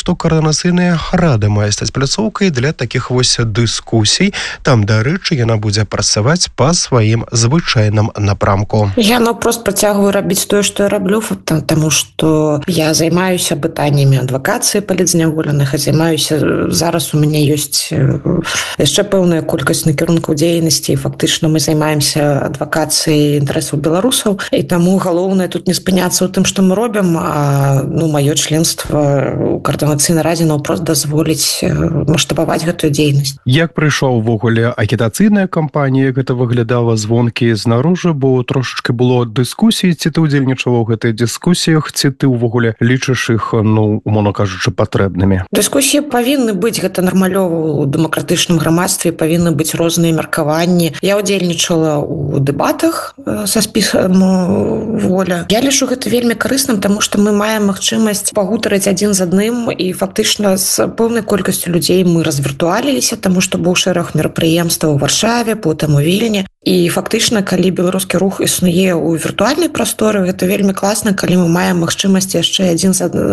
што каардынацыйная рада мае стаць пляцоўкай для такіх вось дыскусій. Там, дарэчы, яна будзе працаваць па сваім звычайным напрамку. Я наўпрост працягваю рабіць тое, што я раблю, таму што я займаюся пытаннямі адвакацыі палітзняволеных, а займаюся зараз у мяне ёсць яшчэ пэўная колькасць накірункаў дзейнасці, і фактычна мы займаемся адвакацыяй інтарэсаў беларусаў, і таму галоўнае тут не спыняцца ў тым, што мы робім, а маё членства у каардынацыйнай радзе наўпрост дазволіць маштабаваць гэтую дзейнасць. Як прыйшла ўвогуле агітацыйная кампанія, гэта выглядала звонкі знаружы, бо трошачки было дыскусій, ці ты ўдзельнічала ў гэтых дыскусіях, ці ты ўвогуле лічыш іх, умоўна кажучы, патрэбнымі? Дыскусіі павінны быць, гэта нармалёва у дэмакратычным грамадстве, павінны быць розныя меркаванні. Я ўдзельнічала ў дэбатах са спісам «Воля». Я лічу гэта вельмі карысным, таму што мы маем магчымасць пагутарыць адзін з адным, і фактычна з пэўнай колькасцю людзей мы развіртуаліліся, таму што быў шэраг мерапрыемстваў у Варшаве, потым у Вільні. І фактычна, калі беларускі рух існуе ў віртуальнай прасторы, гэта вельмі класна, калі мы маем магчымасць яшчэ адзін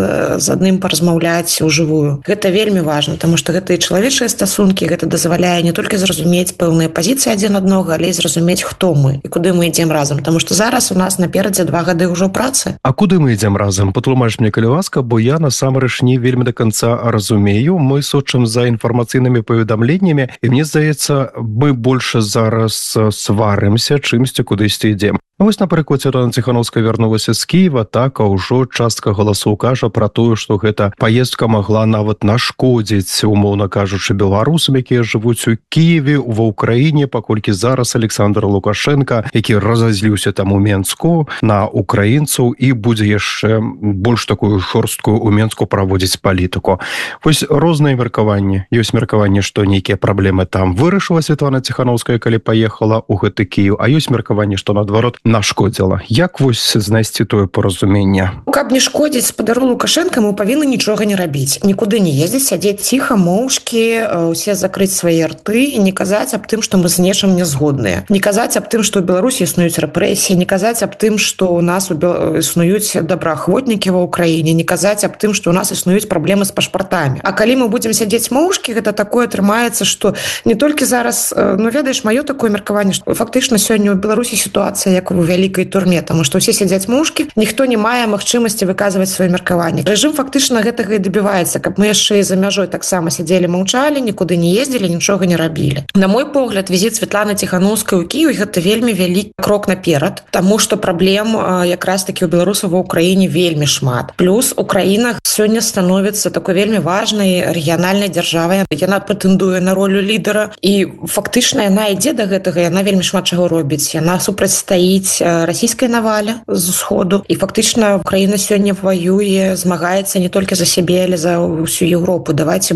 з адным паразмаўляць ужывую. Гэта вельмі важна, таму што гэта і чалавечыя стасункі, гэта дазваляе не толькі зразумець пэўныя пазіцыі адзін аднаго, але і зразумець, хто мы і куды мы ідзем разам. Таму што зараз у нас наперадзе 2 гады ўжо працы. А куды мы ідзем разам? Патлумач мне, калі ласка, бо я насамрэч не вельмі да канца разумею. Мы сочым за інфармацыйнымі паведамленнямі, і мне здаецца, мы больш зараз сварымся, чымсьці кудысьці ідзем. Вось, напрыклад, Святлана Ціхановская вярнулася з Кіева, так, а ўжо частка галасоў кажа пра тое, што гэта паездка магла нават нашкодзіць, умоўна кажучы, беларусам, якія жывуць у Кіеве, ва ўкраіне, паколькі зараз Александр Лукашенко, які разазліўся там у Менску на украінцаў і будзе яшчэ больш такую жорсткую у Менску праводзіць палітыку. Вось розныя меркаванні. Ёсць меркаванне, што нейкія праблемы там вырашыла Святлана Ціхановская, калі паехала ў гэты Кіеў, а ёсць меркаванне, што наадварот нашкодзіла. Як вось знайсці тое паразуменне? Каб не шкодзіць спадару Лукашенка, мы павінны нічога не рабіць. Нікуды не ездзіць, сядзець ціха, моўчкі, усе закрыць свае рты і не казаць аб тым, што мы з нечым не згодныя. Не казаць аб тым, што ў Беларусі існуюць рэпрэсіі, не казаць аб тым, што ў нас існуюць добраахвотнікі ва ўкраіне, не казаць аб тым, што ў нас існуюць праблемы з пашпартамі. А калі мы будзем сядзець моўчкі, гэта такое атрымаецца, што не толькі зараз, ведаеш, маё такое меркаванне, што фактычна сёння ў Беларусі сітуацыя як у вялікай турме, таму што ўсе сядзяць моўчкі, ніхто не мае магчымасці выказваць сваё меркаванне. Рэжым фактычна гэтага і дабіваецца, каб мы яшчэ і за мяжой таксама сядзелі, маўчалі, нікуды не ездзілі, нічога не рабілі. На мой погляд, візіт Святланы Ціхановскай у Кіеў гэта вельмі вялікі крок наперад, таму што праблем якраз такі ў беларусаў ва ўкраіне вельмі шмат. Плюс Украіна сёння становіцца такой вельмі важнай рэгіянальнай дзяржавай. Яна прэтэндуе на ролю лідара, і фактычна яна ідзе да гэтага, яна вельмі шмат чаго робіць. Яна супрацьстаіць расійскай навале з усходу, і фактычна Украіна сёння ваюе, змагаецца не толькі за сябе, але за ўсю Еўропу. Давайце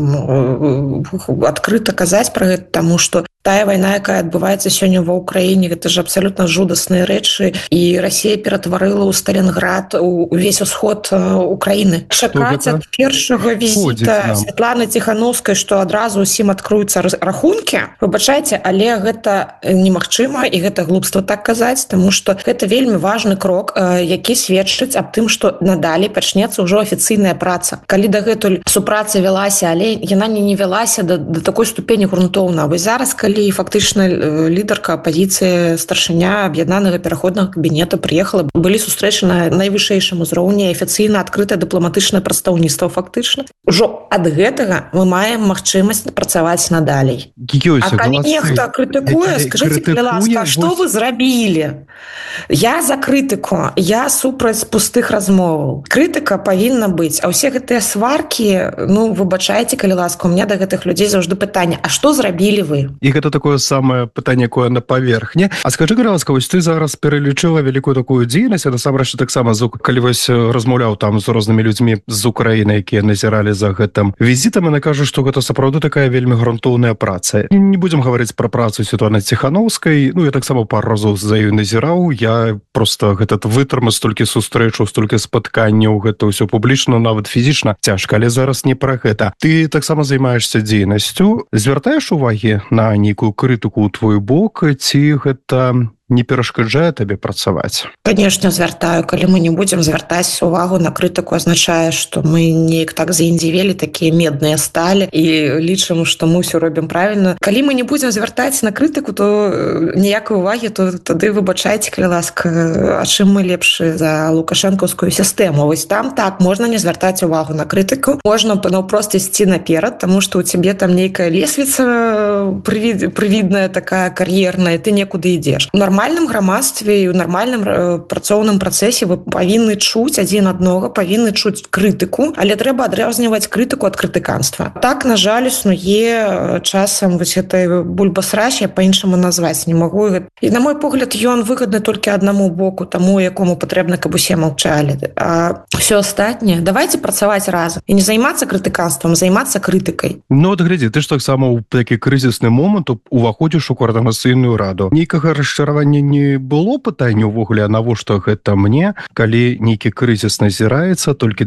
будзем адкрыта казаць пра гэта, таму што тая вайна, якая адбываецца сёння ва ўкраіне, гэта ж абсалютна жудасныя рэчы, і Расія ператварыла ў Сталінград увесь усход Украіны. Чакаць ад першага візіта Святланы Ціхановскай, што адразу ўсім адкруюцца рахункі, выбачайце, але гэта немагчыма, і гэта глупства так казаць, таму што гэта вельмі важны крок, які сведчыць аб тым, што надалей пачнецца ўжо афіцыйная праца. Калі дагэтуль супраца вялася, але яна не вялася да такой ступені грунтоўна. Вось зараз, калі фактычна лідарка апазіцыі, старшыня аб'яднанага пераходнага кабінета прыехала, былі сустрэчы на найвышэйшым узроўні, афіцыйна адкрытае дыпламатычнае прадстаўніцтва фактычна. Ужо ад гэтага мы маем магчымасць працаваць надалей. А калі нехта крытыкуе, скажыце, калі ласка, што вы зрабілі? Я за крытыку, я супраць пустых размоваў. Крытыка павінна быць, а ўсе гэтыя сваркі, выбачайце, калі ласка, у меня да гэтых людзей заўжды пытанне, а што зрабілі вы? І гэта такое самае пытанне, якое на паверхні. А скажы, калі ласка, вось ты зараз пералічыла вялікую такую дзейнасць, а насамрэч таксама, калі вось размаўляў там з рознымі людзьмі з Украіны, якія назіралі за гэтым візітам, яны кажуць, што гэта сапраўды такая вельмі грунтоўная праца. Не будзем гаварыць пра працу Святланы Ціхановскай, я таксама пару разоў за ёй назіраў, я просто гэтат вытрымаць столькі сустрэчаў, столькі спатканняў, гэта ўсё публічна, нават фізічна цяжка, але зараз не пра гэта. Ты таксама займаешся дзейнасцю, звяртаеш увагі на нейкую крытыку ў твой бок, ці гэта не перашкаджае табе працаваць? Конечно, звяртаю. Калі мы не будзем звяртаць увагу на крытыку, азначае, што мы неяк так заіндзівелі, такія медныя сталі і лічым, што мы ўсё робім правільна. Калі мы не будзем звяртаць на крытыку, то ніякай увагі, то тады выбачайце, калі ласка, а чым мы лепшы за лукашэнкаўскую сістэму. Вось там так, можна не звяртаць увагу на крытыку, можна наўпрост ісці наперад, таму што ў цябе там нейкая лесвіца прывідная, такая кар'ерная, ты некуды ідзеш. У нармальным грамадстве і ў нармальным працоўным працэсе вы павінны чуць адзін аднога, павінны чуць крытыку, але трэба адрозніваць крытыку ад крытыканства. Так, на жаль, існуе часам вось гэтай бульбасращ, я па-іншаму назваць не магу. І, на мой погляд, ён выгадны толькі аднаму боку, таму, якому патрэбна, каб усе маўчалі. А ўсё астатняе, давайте працаваць разам. І не займацца крытыканствам, займацца крытыкай. Ну, от глядзі, ты ж таксама ў такі крызісны момант уваходзіш у коардынацыйную раду. Нейкага расчаравання не было пытання ўвогуле, навошта гэта мне, калі нейкі крызіс назіраецца, толькі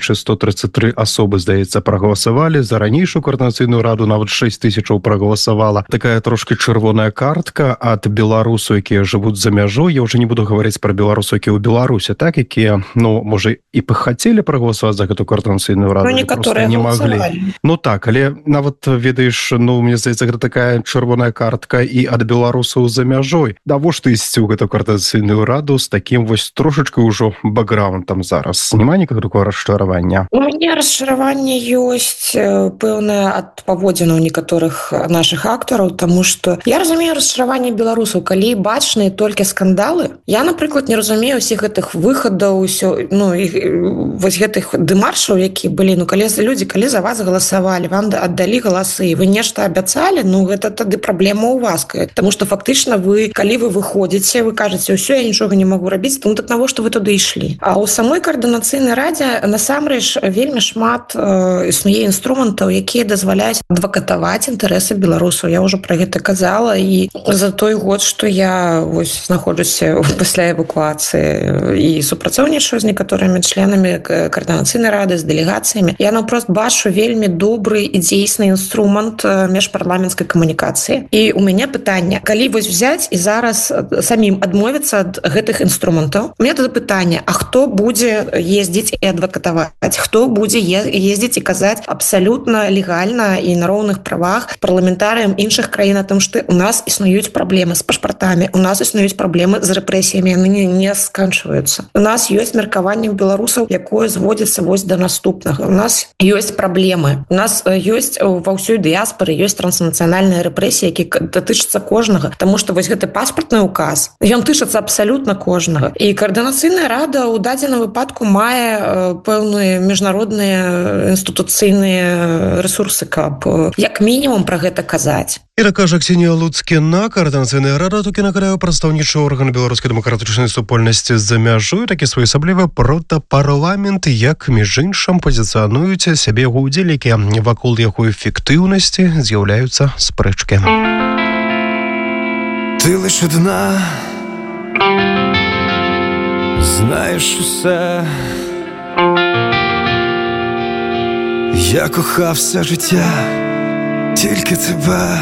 2133 асобы, здаецца, прагаласавалі, за ранейшую коардынацыйную раду нават 6000 прагаласавала. Такая трошки чырвоная картка ад беларусаў, якія жывуць за мяжой. Я ўжо не буду гаварыць пра беларусаў, якія ў Беларусі, так, якія, ну, можа, і пахацелі прагаласаваць за гэту коардынацыйную раду, некаторыя не маглі. Ну так, але нават, ведаеш, ну, мне здаецца, гэта такая чырвоная картка і ад беларусаў за мяжой. Навошта ісці ў гэту коардынацыйную раду з такім вось трошачкай ужо бэкграундам зараз? Няма ніякага такого расчаравання? У мяне расчараванне ёсць пэўнае ад паводзінаў некаторых нашых актараў, таму што я разумею расчараванне беларусаў, калі бачныя толькі скандалы. Я, напрыклад, не разумею ўсіх гэтых выхадаў, ну, вось гэтых дэмаршаў, якія былі, ну, калі людзі, калі за вас галасавалі, вам аддалі галасы, вы нешта абяцалі, ну, гэта тады праблема ў вас. Таму што фактычна вы, калі вы выходзіце, вы кажаце, ўсё, я нічога не магу рабіць, тому так навошта вы туды ішлі. А ў самой коардынацыйнай радзе насамрэч вельмі шмат існуе інструментаў, якія дазваляюць адвакатаваць інтарэсы беларусаў. Я ўжо пра гэта казала, і за той год, што я вось знаходжуся пасля эвакуацыі і супрацоўнічаю з некаторымі членамі коардынацыйнай рады, з дэлегацыямі, я наўпрост бачу вельмі добры і дзейсны інструмент міжпарламенцкай камунікацыі. І у мяне пытанне, калі вось взяць і зараз самім адмовіцца ад гэтых інструментаў, у мяне тады пытанне, а хто будзе ездзіць і адвакатаваць? Хто будзе ездзіць і казаць абсалютна легальна і на роўных правах парламентарыям іншых краін о том, што у нас існуюць праблемы з пашпартамі, у нас існуюць праблемы з рэпрэсіямі, яны не сканчваюцца. У нас ёсць меркаванне беларусаў, якое зводзіцца вось да наступнага. У нас ёсць праблемы. У нас ёсць ва ўсёй дыяспоры ёсць транснацыянальныя рэпрэсіі, які датычацца кожнага, таму што вось гэты паспартны указ, ён тычыцца абсалютна кожнага. І коардынацыйная рада ў дадзеным выпадку мае пэўныя міжнародныя інстытуцыйныя рэсурсы, каб як мінімум пра гэта казаць. І кажа Ксенія Луцкіна, коардынацыйная рада толькі накраю прадстаўнічы органы беларускай дэмакратычнай супольнасці з-за мяжой, такі своеасаблівы протапарламент, як між іншым пазіцыянуюць сябе яго ўдзельнікі, вакол яго эфектыўнасці з'яўляюцца спрэчкі. Ти лиш одна, знаєш усе. Я кохав все життя, тільки тебе.